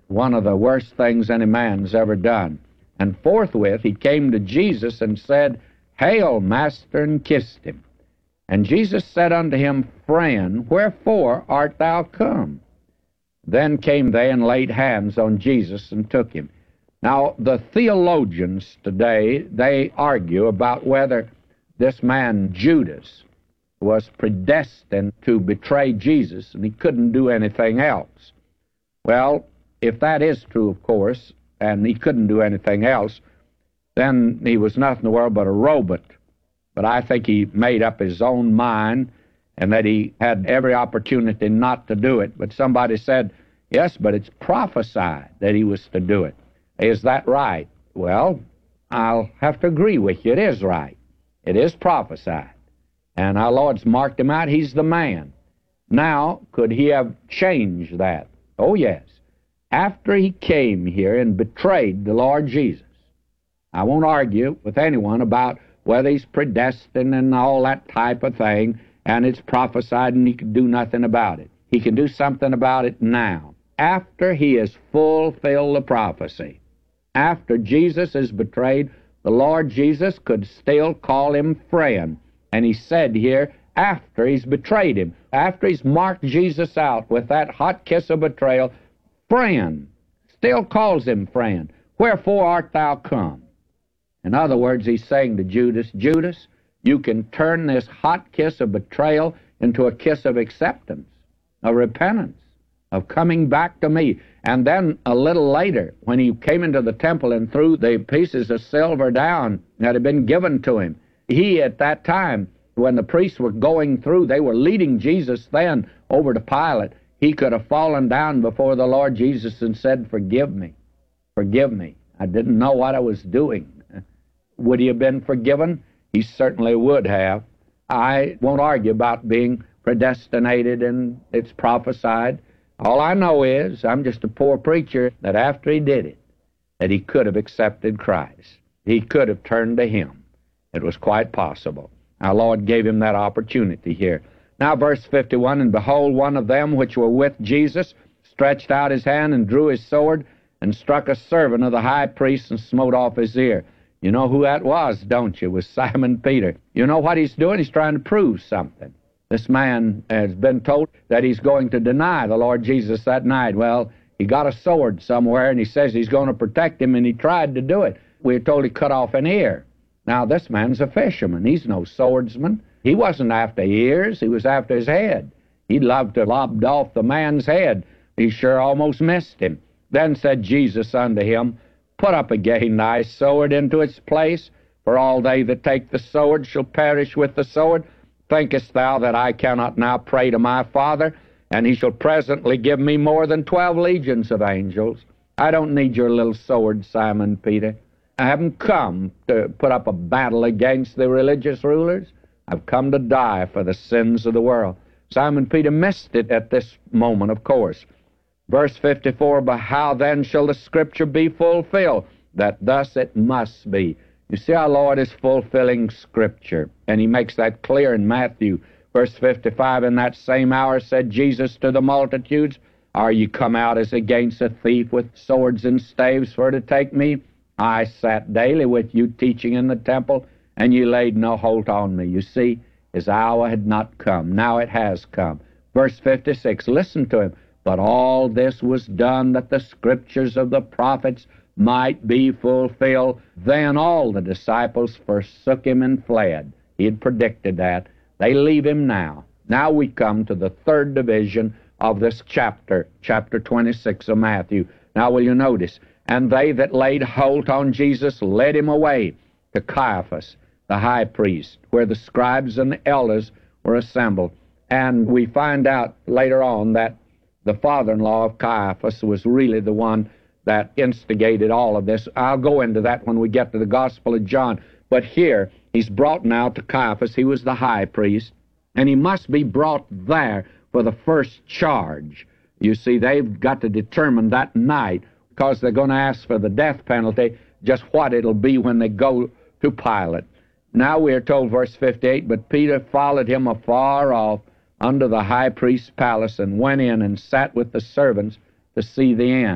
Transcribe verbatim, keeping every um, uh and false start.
one of the worst things any man's ever done. And forthwith he came to Jesus and said, Hail, Master, and kissed him. And Jesus said unto him, Friend, wherefore art thou come? Then came they and laid hands on Jesus and took him. Now, the theologians today, they argue about whether this man Judas was predestined to betray Jesus and he couldn't do anything else. Well, if that is true, of course, and he couldn't do anything else, then he was nothing in the world but a robot. But I think he made up his own mind and that he had every opportunity not to do it. But somebody said, yes, but it's prophesied that he was to do it. Is that right? Well, I'll have to agree with you. It is right. It is prophesied. And our Lord's marked him out. He's the man. Now, could he have changed that? Oh, yes. After he came here and betrayed the Lord Jesus, I won't argue with anyone about whether he's predestined and all that type of thing, and it's prophesied and he can do nothing about it. He can do something about it now. After he has fulfilled the prophecy, after Jesus is betrayed, the Lord Jesus could still call him friend. And he said here, after he's betrayed him, after he's marked Jesus out with that hot kiss of betrayal, friend, still calls him friend. Wherefore art thou come? In other words, he's saying to Judas, Judas, you can turn this hot kiss of betrayal into a kiss of acceptance, of repentance, of coming back to me. And then a little later, when he came into the temple and threw the pieces of silver down that had been given to him, he at that time, when the priests were going through, they were leading Jesus then over to Pilate. He could have fallen down before the Lord Jesus and said, forgive me, forgive me. I didn't know what I was doing. Would he have been forgiven? He certainly would have. I won't argue about being predestinated and it's prophesied. All I know is, I'm just a poor preacher, that after he did it, that he could have accepted Christ. He could have turned to him. It was quite possible. Our Lord gave him that opportunity here. Now, verse fifty-one, and behold, one of them which were with Jesus stretched out his hand and drew his sword and struck a servant of the high priest and smote off his ear. You know who that was, don't you? It was Simon Peter. You know what he's doing? He's trying to prove something. This man has been told that he's going to deny the Lord Jesus that night. Well, he got a sword somewhere, and he says he's going to protect him, and he tried to do it. We're told he cut off an ear. Now, this man's a fisherman. He's no swordsman. He wasn't after ears. He was after his head. He'd love to have lobbed off the man's head. He sure almost missed him. Then said Jesus unto him, Put up again thy sword into its place, for all they that take the sword shall perish with the sword. Thinkest thou that I cannot now pray to my Father, and he shall presently give me more than twelve legions of angels? I don't need your little sword, Simon Peter. I haven't come to put up a battle against the religious rulers. I've come to die for the sins of the world. Simon Peter missed it at this moment, of course. Verse fifty-four, But how then shall the Scripture be fulfilled, that thus it must be? You see, our Lord is fulfilling Scripture, and he makes that clear in Matthew. Verse fifty-five, In that same hour said Jesus to the multitudes, Are ye come out as against a thief with swords and staves for to take me? I sat daily with you teaching in the temple, and ye laid no hold on me. You see, his hour had not come. Now it has come. Verse fifty-six, listen to him. But all this was done that the Scriptures of the prophets might be fulfilled. Then all the disciples forsook him and fled. He had predicted that. They leave him now. Now we come to the third division of this chapter, chapter twenty-six of Matthew. Now will you notice, And they that laid hold on Jesus led him away to Caiaphas, the high priest, where the scribes and the elders were assembled. And we find out later on that the father-in-law of Caiaphas was really the one that instigated all of this. I'll go into that when we get to the Gospel of John. But here, he's brought now to Caiaphas. He was the high priest, and he must be brought there for the first charge. You see, they've got to determine that night, because they're going to ask for the death penalty, just what it'll be when they go to Pilate. Now we are told, verse fifty-eight, But Peter followed him afar off under the high priest's palace, and went in and sat with the servants to see the end.